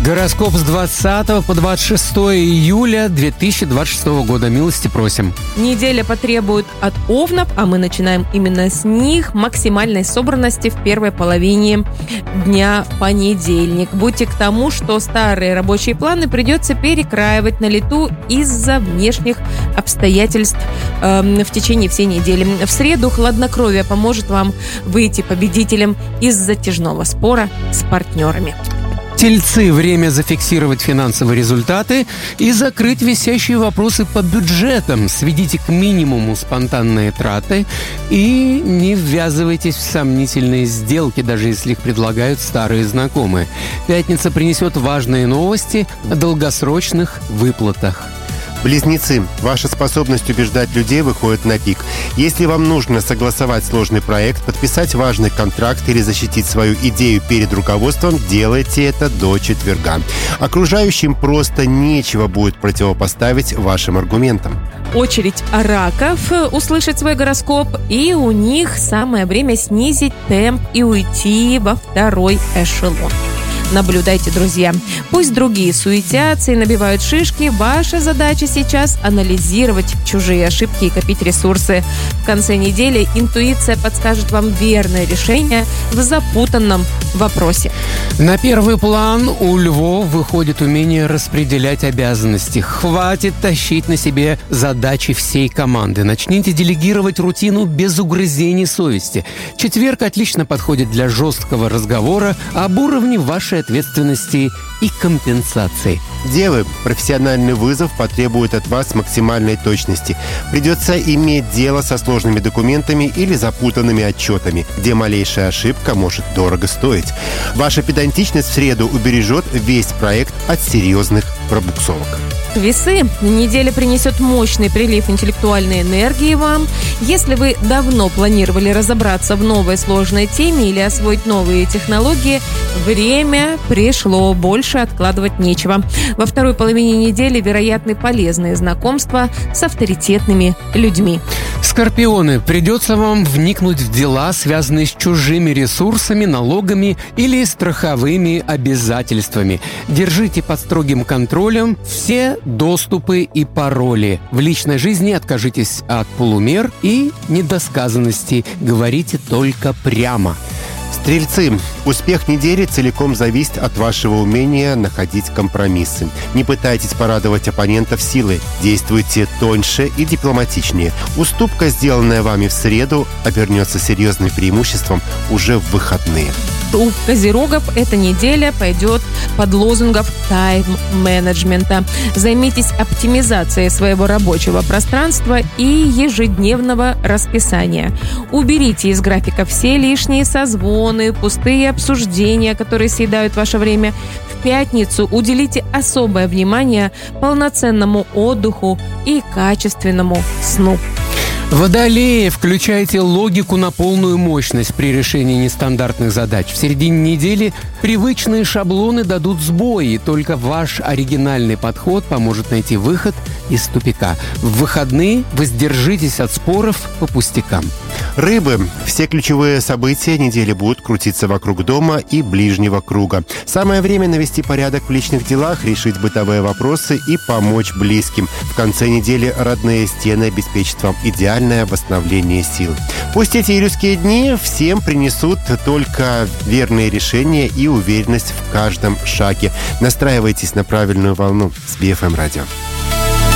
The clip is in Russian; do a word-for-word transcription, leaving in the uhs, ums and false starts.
Гороскоп с двадцатого по двадцать шестое июля две тысячи двадцать шестого года. Милости просим. Неделя потребует от овнов, а мы начинаем именно с них, максимальной собранности в первой половине дня в понедельник. Будьте к тому, что старые рабочие планы придется перекраивать на лету из-за внешних обстоятельств э, в течение всей недели. В среду хладнокровие поможет вам выйти победителем из затяжного спора с партнерами. Тельцы, время зафиксировать финансовые результаты и закрыть висящие вопросы по бюджетам. Сведите к минимуму спонтанные траты и не ввязывайтесь в сомнительные сделки, даже если их предлагают старые знакомые. Пятница принесет важные новости о долгосрочных выплатах. Близнецы, ваша способность убеждать людей выходит на пик. Если вам нужно согласовать сложный проект, подписать важный контракт или защитить свою идею перед руководством, делайте это до четверга. Окружающим просто нечего будет противопоставить вашим аргументам. Очередь раков услышать свой гороскоп, и у них самое время снизить темп и уйти во второй эшелон. Наблюдайте, друзья. Пусть другие суетятся и набивают шишки, ваша задача сейчас анализировать чужие ошибки и копить ресурсы. В конце недели интуиция подскажет вам верное решение в запутанном вопросе. На первый план у львов выходит умение распределять обязанности. Хватит тащить на себе задачи всей команды. Начните делегировать рутину без угрызений совести. Четверг отлично подходит для жесткого разговора об уровне вашей ответственности и компенсации. Девы, профессиональный вызов потребует от вас максимальной точности. Придется иметь дело со сложными документами или запутанными отчетами, где малейшая ошибка может дорого стоить. Ваша педантичность в среду убережет весь проект от серьезных пробуксовок. Весы. Неделя принесет мощный прилив интеллектуальной энергии вам. Если вы давно планировали разобраться в новой сложной теме или освоить новые технологии, время пришло, больше откладывать нечего. Во второй половине недели вероятны полезные знакомства с авторитетными людьми. Скорпионы, придется вам вникнуть в дела, связанные с чужими ресурсами, налогами или страховыми обязательствами. Держите под строгим контролем все доступы и пароли. В личной жизни откажитесь от полумер и недосказанностей. Говорите только прямо. Стрельцы, успех недели целиком зависит от вашего умения находить компромиссы. Не пытайтесь порадовать оппонентов силой, действуйте тоньше и дипломатичнее. Уступка, сделанная вами в среду, обернется серьезным преимуществом уже в выходные. У козерогов эта неделя пойдет под лозунгом тайм-менеджмента. Займитесь оптимизацией своего рабочего пространства и ежедневного расписания. Уберите из графика все лишние созвоны, пустые обсуждения, которые съедают ваше время. В пятницу уделите особое внимание полноценному отдыху и качественному сну. Водолеи, включайте логику на полную мощность при решении нестандартных задач. В середине недели привычные шаблоны дадут сбой, и только ваш оригинальный подход поможет найти выход из тупика. В выходные воздержитесь от споров по пустякам. Рыбы, все ключевые события недели будут крутиться вокруг дома и ближнего круга. Самое время навести порядок в личных делах, решить бытовые вопросы и помочь близким. В конце недели родные стены обеспечат вам идеальное восстановление сил. Пусть эти июльские дни всем принесут только верные решения и уверенность в каждом шаге. Настраивайтесь на правильную волну с би эф эм радио.